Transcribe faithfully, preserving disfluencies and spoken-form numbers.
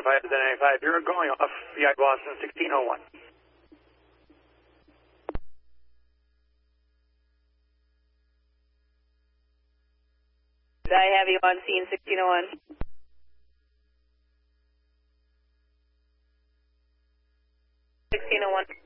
one five to the ninety-five. You're going off V I Boston sixteen oh one. I have you on scene sixteen oh one. sixteen oh one.